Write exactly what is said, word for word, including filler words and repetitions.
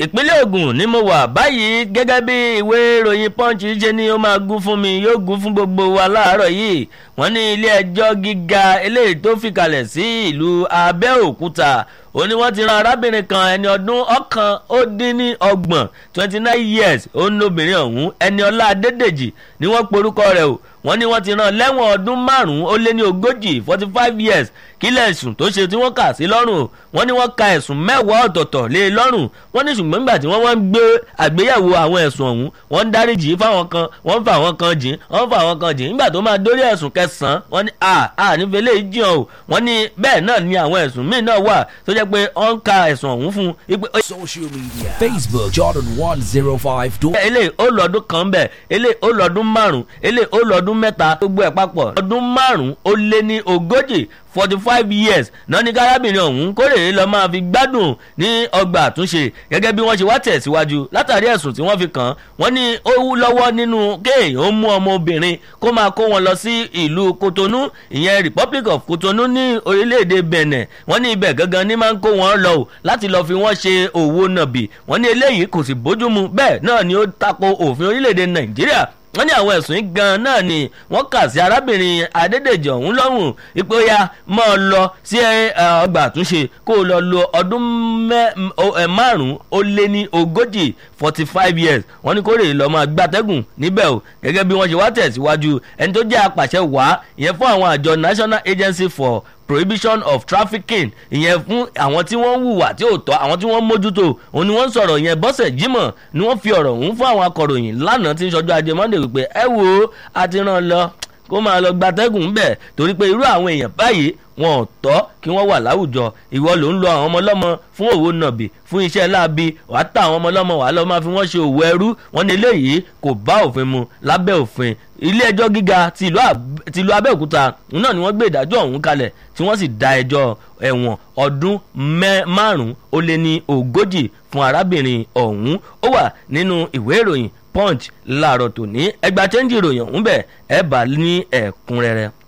ìpínlẹ̀ Ògùn ni mo wà báyìí gẹ́gẹ́ bí ìwé ìròyìn Punch ṣe ni ó máa gún fún mi yóò gún fún gbogbo wa láàárọ̀ yìí wọ́n ní ilé ẹjọ́ gíga eléyìí tó fìkàlẹ̀ sí ìlú Abẹ́òkúta ó ní wọ́n ti ran arábìnrin kan ẹni ọdún ọ̀kan ó dín ní ọgbọ̀n twenty nine years ó ní obìnrin ọ̀hún Ẹniọlá Adédèjì ni wọ́n porúkọ rẹ̀ o wọ́n ní wọ́n ti rán lẹ́wọ̀n ọdún márùn-ún ó lé ní ogójì forty five years kílẹ̀ ẹ̀sùn tó ṣe tí wọ́n kà sí lọ́rùn o wọ́n ní wọ́n ka ẹ̀sùn mẹ́wàá ọ̀tọ̀ọ̀tọ̀ lé lọ́rùn wọ́n ní ṣùgbọ́n nígbà tí wọ́n wọ́n ń gbé àgbéyẹ̀wò àwọn ẹ̀sùn ọ̀hún wọ́n ń dáríjì fáwọn kan wọ́n ń fa àwọn kan jìn wọ́n ń fa àwọn kan jìn nígbà tó máa dórí ẹ̀sùn kẹsàn-án wọ́n ní à à nífẹ̀ẹ́ lè jìn o wọ́n ní bẹ́ẹ̀ náà ni àwọn ẹ̀sùn míì náà wà tó jẹ́ pé wọ́n ń ka ẹ̀sùn ọ̀hún fún un. Social media Facebook Jordan one zero five two. eléyìí ó lọ́dún kan bẹ̀ eléyìí ó lọ́dún márùn-ún eléyìí ó lọ́dún mẹ́ta gbogbo ẹ̀ papọ̀ ọdún márùn-ún ó lé ní ogójì forty five years náà ní kárábìnrin ọ̀hún kórè lọ máa fi gbádùn ní ọgbà àtúnṣe gẹ́gẹ́ bí wọ́n ṣe wá tẹ̀síwájú látàrí ẹ̀sùn tí wọ́n fi kàn án wọ́n ní ó wú lọ́wọ́ nínú kéèyàn ó mú ọmọbìnrin kó máa kó wọn lọ sí ìlú Kotonu ìyẹn Republic of Kotonu ní orílẹ̀-èdè Benin wọ́n ní ibẹ̀ gangan ní máa ń kó wọn lọ o láti lọ́ọ́ fi wọ́n ṣe òwò nàbì wọ́n ní eléyìí kò sì bójúmu bẹ́ẹ̀ náà ni ó tako òfin orílẹ̀-èdè Nàìjíríà wọ́n ní àwọn ẹ̀sùn gan náà ni wọ́n kà sí arábìnrin Adédèjì ọ̀hún lọ́rùn ipò ya mọ́ ọ lọ sí ọgbà àtúnṣe kó o lọ lo ọdún márùn-ún ó lé ní ogójì forty five years wọ́n ní kó rè lọ́ọ́ máa gbàtẹ́gùn níbẹ̀ o gẹ́gẹ́ bí wọ́n ṣe wá tẹ̀síwájú ẹni tó jẹ́ apàṣẹ wàá ìyẹn fún àwọn àjọ National Agency for Prohibition of Trafficking ìyẹn fún àwọn tí wọ́n hùwà tí ò tọ́ àwọn tí wọ́n mójútó òun ni wọ́n ń sọ̀rọ̀ yẹn Bọ́sẹ̀ Jímọ̀ ni wọ́n fi ọ̀rọ̀ òun fún àwọn akọ̀ròyìn lánàá tí ń ṣọjọ́ Ajé Monday wípé ẹ wo a ti rán lọ kó máa lọ gbatẹ́gùn bẹ̀ torí pé irú àwọn èèyàn báyìí wọn ò tọ́ kí wọ́n wà láwùjọ ìwọ ló ń lo àwọn ọmọ ọlọ́mọ fún òwò nàbì fún iṣẹ́ láabi wàá tà àwọn ọmọ ọlọ́mọ wàá lọ́ọ́ máa fi wọ́n ṣe òwò ẹrú wọn ní eléyìí kò bá òfin mu lábẹ́ òfin ilé ẹjọ́ gíga ti ìlú Abẹ́òkúta náà ni wọ́n gbé ìdájọ́ ọ̀hún kalẹ̀ tí wọ́n sì dá ẹjọ́ ẹ̀wọ̀n ọdún márùn-ún ó lé ní ogójì fún arábìnrin ọ̀hún ó wà nínú ìwé ìròyìn Punch láàárọ̀ tòní ẹgbàá chẹ́ńjì ìròyìn ọ̀hún bẹ̀ ẹ̀ bá ní ẹ̀kúnrẹ́rẹ́.